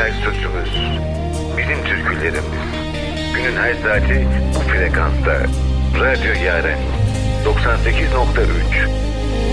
her sözümüz, bizim türkülerimiz. Günün her saati bu frekansta. Radyo Yaren 98.3